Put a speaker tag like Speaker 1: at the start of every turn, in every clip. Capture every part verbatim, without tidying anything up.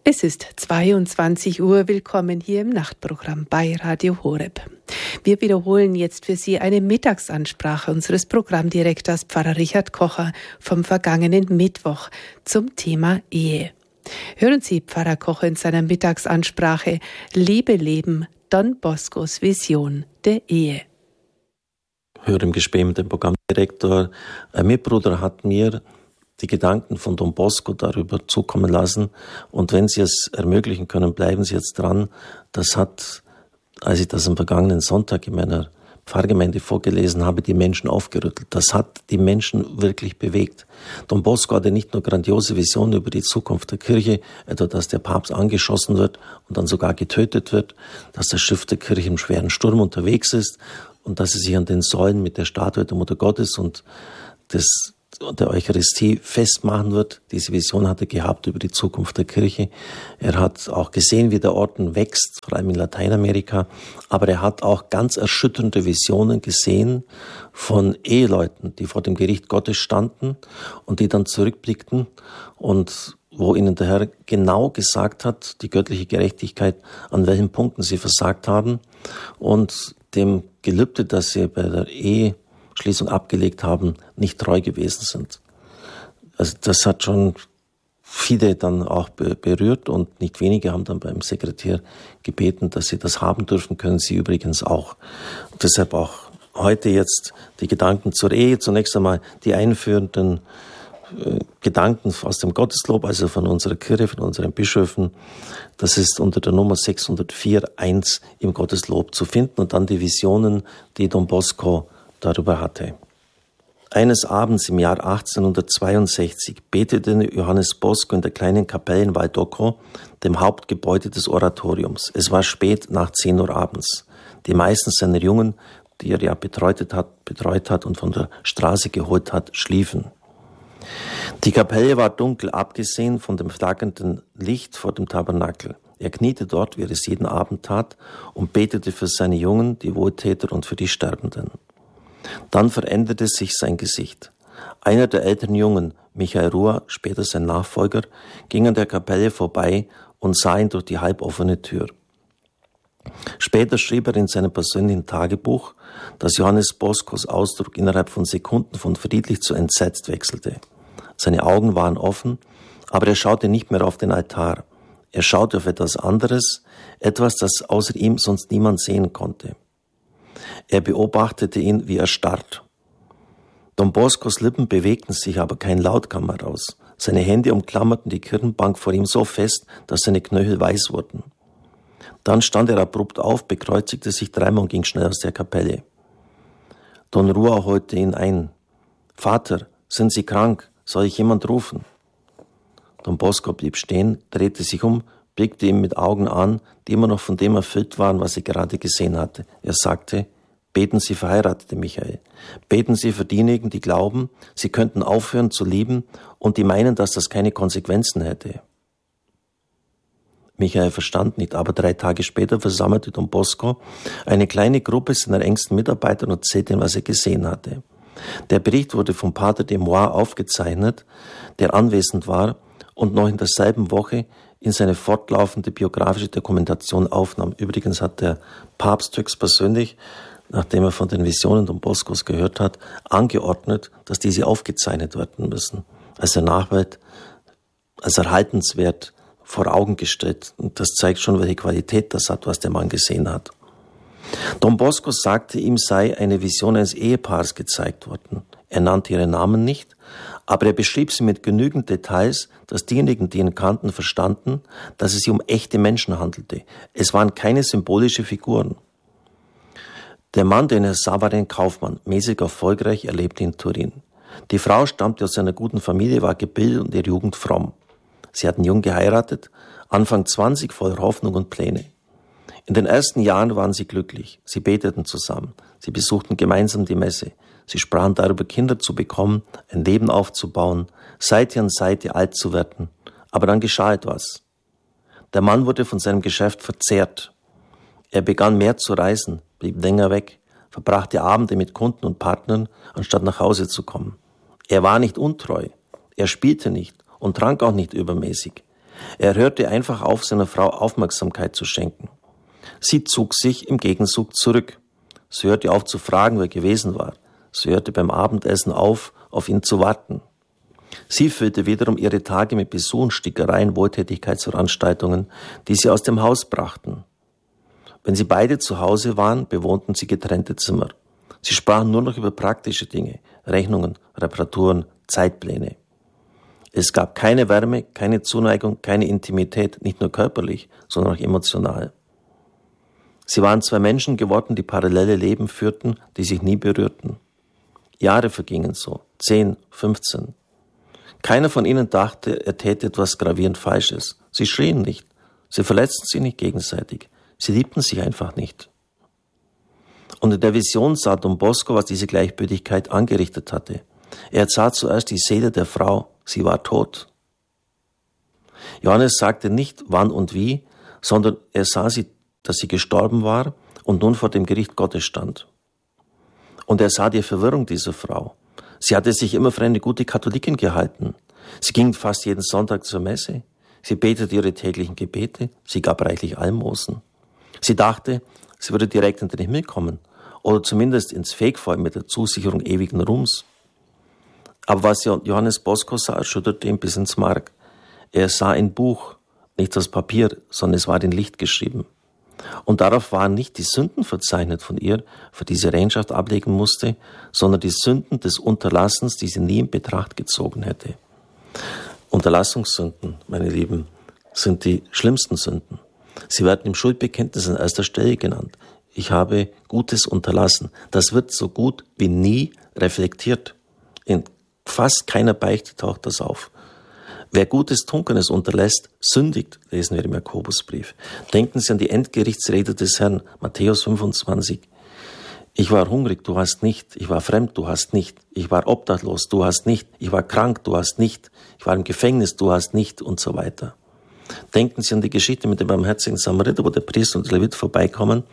Speaker 1: Es ist zweiundzwanzig Uhr. Willkommen hier im Nachtprogramm bei Radio Horeb. Wir wiederholen jetzt für Sie eine Mittagsansprache unseres Programmdirektors Pfarrer Richard Kocher vom vergangenen Mittwoch zum Thema Ehe. Hören Sie Pfarrer Kocher in seiner Mittagsansprache Liebe leben, Don Boscos Vision der Ehe.
Speaker 2: Ich höre im Gespräch mit dem Programmdirektor, ein Mitbruder hat mir die Gedanken von Don Bosco darüber zukommen lassen. Und wenn Sie es ermöglichen können, bleiben Sie jetzt dran. Das hat, als ich das am vergangenen Sonntag in meiner Pfarrgemeinde vorgelesen habe, die Menschen aufgerüttelt. Das hat die Menschen wirklich bewegt. Don Bosco hatte nicht nur grandiose Visionen über die Zukunft der Kirche, etwa dass der Papst angeschossen wird und dann sogar getötet wird, dass das Schiff der Kirche im schweren Sturm unterwegs ist und dass sie sich an den Säulen mit der Statue der Mutter Gottes und des der Eucharistie festmachen wird. Diese Vision hat er gehabt über die Zukunft der Kirche. Er hat auch gesehen, wie der Orden wächst, vor allem in Lateinamerika. Aber er hat auch ganz erschütternde Visionen gesehen von Eheleuten, die vor dem Gericht Gottes standen und die dann zurückblickten und wo ihnen der Herr genau gesagt hat, die göttliche Gerechtigkeit, an welchen Punkten sie versagt haben und dem Gelübde, das sie bei der Ehe Schließung abgelegt haben, nicht treu gewesen sind. Also das hat schon viele dann auch berührt und nicht wenige haben dann beim Sekretär gebeten, dass sie das haben dürfen, können sie übrigens auch. Und deshalb auch heute jetzt die Gedanken zur Ehe. Zunächst einmal die einführenden äh, Gedanken aus dem Gotteslob, also von unserer Kirche, von unseren Bischöfen. Das ist unter der Nummer sechshundertvier Punkt eins im Gotteslob zu finden und dann die Visionen, die Don Bosco darüber hatte. Eines Abends im Jahr achtzehnhundertzweiundsechzig betete Johannes Bosco in der kleinen Kapelle in Valdocco, dem Hauptgebäude des Oratoriums. Es war spät, nach zehn Uhr abends. Die meisten seiner Jungen, die er ja betreut hat, betreut hat und von der Straße geholt hat, schliefen. Die Kapelle war dunkel, abgesehen von dem flackernden Licht vor dem Tabernakel. Er kniete dort, wie er es jeden Abend tat, und betete für seine Jungen, die Wohltäter und für die Sterbenden. Dann veränderte sich sein Gesicht. Einer der älteren Jungen, Michael Ruhr, später sein Nachfolger, ging an der Kapelle vorbei und sah ihn durch die halboffene Tür. Später schrieb er in seinem persönlichen Tagebuch, dass Johannes Boscos Ausdruck innerhalb von Sekunden von friedlich zu entsetzt wechselte. Seine Augen waren offen, aber er schaute nicht mehr auf den Altar. Er schaute auf etwas anderes, etwas, das außer ihm sonst niemand sehen konnte. Er beobachtete ihn, wie er starrt. Don Boscos Lippen bewegten sich, aber kein Laut kam heraus. Seine Hände umklammerten die Kirchenbank vor ihm so fest, dass seine Knöchel weiß wurden. Dann stand er abrupt auf, bekreuzigte sich dreimal und ging schnell aus der Kapelle. Don Ruhr holte ihn ein. »Vater, sind Sie krank? Soll ich jemand rufen?« Don Bosco blieb stehen, drehte sich um, blickte ihn mit Augen an, die immer noch von dem erfüllt waren, was er gerade gesehen hatte. Er sagte, beten Sie für Heiratete, Michael. Beten Sie für diejenigen, die glauben, sie könnten aufhören zu lieben und die meinen, dass das keine Konsequenzen hätte. Michael verstand nicht, aber drei Tage später versammelte Don Bosco eine kleine Gruppe seiner engsten Mitarbeiter und erzählte ihnen, was er gesehen hatte. Der Bericht wurde vom Pater de Moir aufgezeichnet, der anwesend war und noch in derselben Woche in seine fortlaufende biografische Dokumentation aufnahm. Übrigens hat der Papst höchstpersönlich, nachdem er von den Visionen Don Boscos gehört hat, angeordnet, dass diese aufgezeichnet werden müssen, als der Nachwelt, als erhaltenswert vor Augen gestellt. Und das zeigt schon, welche Qualität das hat, was der Mann gesehen hat. Don Bosco sagte, ihm sei eine Vision eines Ehepaars gezeigt worden. Er nannte ihre Namen nicht, aber er beschrieb sie mit genügend Details, dass diejenigen, die ihn kannten, verstanden, dass es sich um echte Menschen handelte. Es waren keine symbolische Figuren. Der Mann, den er sah, war ein Kaufmann, mäßig erfolgreich, er lebte in Turin. Die Frau stammte aus einer guten Familie, war gebildet und ihre Jugend fromm. Sie hatten jung geheiratet, Anfang zwanzig, voller Hoffnung und Pläne. In den ersten Jahren waren sie glücklich. Sie beteten zusammen. Sie besuchten gemeinsam die Messe. Sie sprachen darüber, Kinder zu bekommen, ein Leben aufzubauen, Seite an Seite alt zu werden. Aber dann geschah etwas. Der Mann wurde von seinem Geschäft verzehrt. Er begann mehr zu reisen, blieb länger weg, verbrachte Abende mit Kunden und Partnern, anstatt nach Hause zu kommen. Er war nicht untreu. Er spielte nicht und trank auch nicht übermäßig. Er hörte einfach auf, seiner Frau Aufmerksamkeit zu schenken. Sie zog sich im Gegenzug zurück. Sie hörte auf zu fragen, wer gewesen war. Sie hörte beim Abendessen auf, auf ihn zu warten. Sie füllte wiederum ihre Tage mit Besuchen, Stickereien, Wohltätigkeitsveranstaltungen, die sie aus dem Haus brachten. Wenn sie beide zu Hause waren, bewohnten sie getrennte Zimmer. Sie sprachen nur noch über praktische Dinge, Rechnungen, Reparaturen, Zeitpläne. Es gab keine Wärme, keine Zuneigung, keine Intimität, nicht nur körperlich, sondern auch emotional. Sie waren zwei Menschen geworden, die parallele Leben führten, die sich nie berührten. Jahre vergingen so, zehn, fünfzehn. Keiner von ihnen dachte, er täte etwas gravierend Falsches. Sie schrien nicht, sie verletzten sich nicht gegenseitig, sie liebten sich einfach nicht. Und in der Vision sah Don Bosco, was diese Gleichgültigkeit angerichtet hatte. Er sah zuerst die Seele der Frau, sie war tot. Johannes sagte nicht, wann und wie, sondern er sah sie, dass sie gestorben war und nun vor dem Gericht Gottes stand. Und er sah die Verwirrung dieser Frau. Sie hatte sich immer für eine gute Katholikin gehalten. Sie ging fast jeden Sonntag zur Messe. Sie betete ihre täglichen Gebete. Sie gab reichlich Almosen. Sie dachte, sie würde direkt in den Himmel kommen oder zumindest ins Fegfeuer mit der Zusicherung ewigen Ruhms. Aber was Johannes Bosco sah, erschütterte ihn bis ins Mark. Er sah ein Buch, nicht das Papier, sondern es war in Licht geschrieben. Und darauf waren nicht die Sünden verzeichnet von ihr, für die sie Rechenschaft ablegen musste, sondern die Sünden des Unterlassens, die sie nie in Betracht gezogen hätte. Unterlassungssünden, meine Lieben, sind die schlimmsten Sünden. Sie werden im Schuldbekenntnis an erster Stelle genannt. Ich habe Gutes unterlassen. Das wird so gut wie nie reflektiert. In fast keiner Beichte taucht das auf. Wer Gutes tun kann, es unterlässt, sündigt, lesen wir im Jakobusbrief. Denken Sie an die Endgerichtsrede des Herrn, Matthäus fünfundzwanzig. Ich war hungrig, du hast nicht. Ich war fremd, du hast nicht. Ich war obdachlos, du hast nicht. Ich war krank, du hast nicht. Ich war im Gefängnis, du hast nicht und so weiter. Denken Sie an die Geschichte mit dem barmherzigen Samariter, wo der Priester und der Levit vorbeikommen.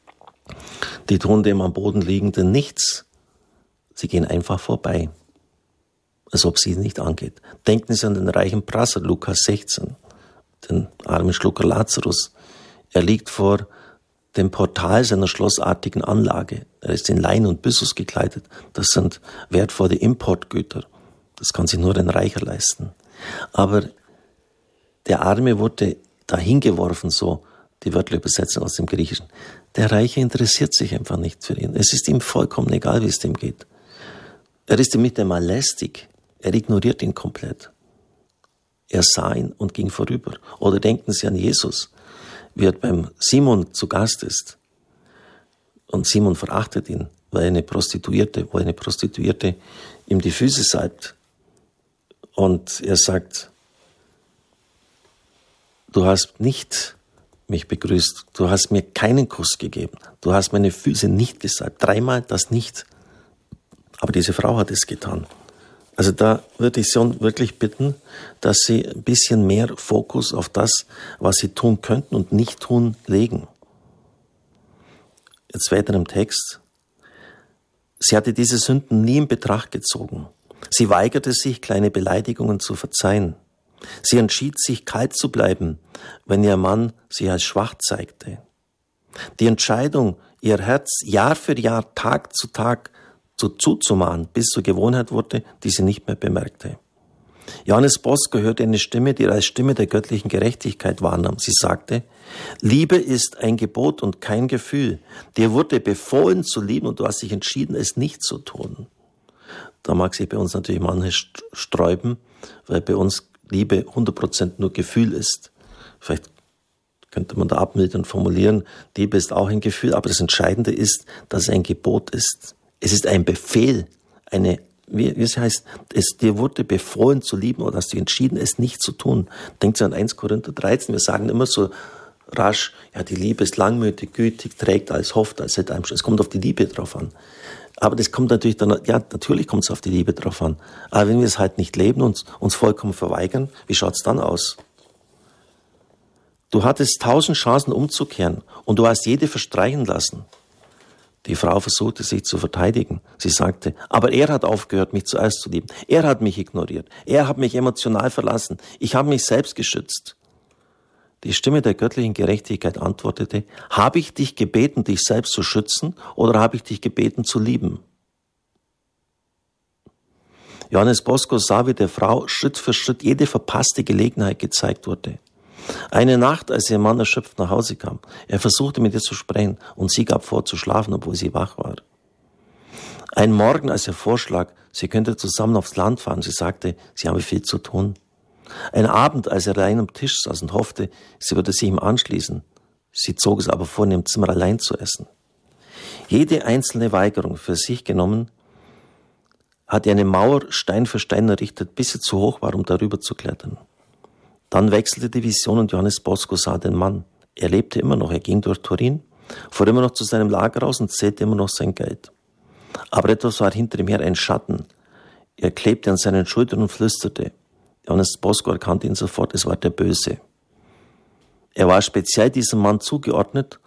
Speaker 2: Die tun dem am Boden liegenden nichts. Sie gehen einfach vorbei, als ob sie nicht angeht. Denken Sie an den reichen Prasser, Lukas sechzehn, den armen Schlucker Lazarus. Er liegt vor dem Portal seiner schlossartigen Anlage. Er ist in Lein und Byssus gekleidet. Das sind wertvolle Importgüter. Das kann sich nur ein Reicher leisten. Aber der Arme wurde dahingeworfen, so die wörtliche Übersetzung aus dem Griechischen. Der Reiche interessiert sich einfach nicht für ihn. Es ist ihm vollkommen egal, wie es dem geht. Er ist ihm nicht einmal lästig. Er ignoriert ihn komplett. Er sah ihn und ging vorüber. Oder denken Sie an Jesus, wie er beim Simon zu Gast ist. Und Simon verachtet ihn, weil eine Prostituierte, weil eine Prostituierte ihm die Füße salbt. Und er sagt, du hast nicht mich begrüßt, du hast mir keinen Kuss gegeben, du hast meine Füße nicht gesalbt, dreimal das nicht. Aber diese Frau hat es getan. Also da würde ich Sie wirklich bitten, dass Sie ein bisschen mehr Fokus auf das, was Sie tun könnten und nicht tun, legen. Jetzt weiter im Text. Sie hatte diese Sünden nie in Betracht gezogen. Sie weigerte sich, kleine Beleidigungen zu verzeihen. Sie entschied sich, kalt zu bleiben, wenn ihr Mann sie als schwach zeigte. Die Entscheidung, ihr Herz Jahr für Jahr, Tag zu Tag zu, zuzumahnen, bis zur Gewohnheit wurde, die sie nicht mehr bemerkte. Johannes Bosco hörte eine Stimme, die er als Stimme der göttlichen Gerechtigkeit wahrnahm. Sie sagte, Liebe ist ein Gebot und kein Gefühl. Dir wurde befohlen zu lieben und du hast dich entschieden, es nicht zu tun. Da mag sich bei uns natürlich manches sträuben, weil bei uns Liebe hundert Prozent nur Gefühl ist. Vielleicht könnte man da abmildern formulieren, Liebe ist auch ein Gefühl, aber das Entscheidende ist, dass es ein Gebot ist. Es ist ein Befehl, eine, wie, wie es heißt, es dir wurde befohlen zu lieben oder hast du entschieden, es nicht zu tun. Denkt Sie an erster Korinther dreizehn, wir sagen immer so rasch, ja, die Liebe ist langmütig, gütig, trägt alles, hofft alles, hält einem. Es kommt auf die Liebe drauf an. Aber das kommt natürlich dann, ja, natürlich kommt es auf die Liebe drauf an. Aber wenn wir es halt nicht leben und uns vollkommen verweigern, wie schaut's dann aus? Du hattest tausend Chancen umzukehren und du hast jede verstreichen lassen. Die Frau versuchte sich zu verteidigen. Sie sagte, aber er hat aufgehört, mich zuerst zu lieben. Er hat mich ignoriert. Er hat mich emotional verlassen. Ich habe mich selbst geschützt. Die Stimme der göttlichen Gerechtigkeit antwortete: Habe ich dich gebeten, dich selbst zu schützen, oder habe ich dich gebeten, zu lieben? Johannes Bosco sah, wie der Frau Schritt für Schritt jede verpasste Gelegenheit gezeigt wurde. Eine Nacht, als ihr Mann erschöpft nach Hause kam, er versuchte mit ihr zu sprechen und sie gab vor zu schlafen, obwohl sie wach war. Ein Morgen, als er vorschlug, sie könnte zusammen aufs Land fahren, sie sagte, sie habe viel zu tun. Ein Abend, als er allein am Tisch saß und hoffte, sie würde sich ihm anschließen, sie zog es aber vor, in ihrem Zimmer allein zu essen. Jede einzelne Weigerung für sich genommen, hat er eine Mauer Stein für Stein errichtet, bis sie zu hoch war, um darüber zu klettern. Dann wechselte die Vision und Johannes Bosco sah den Mann. Er lebte immer noch, er ging durch Turin, fuhr immer noch zu seinem Lager raus und zählte immer noch sein Geld. Aber etwas war hinter ihm her, ein Schatten. Er klebte an seinen Schultern und flüsterte. Johannes Bosco erkannte ihn sofort, es war der Böse. Er war speziell diesem Mann zugeordnet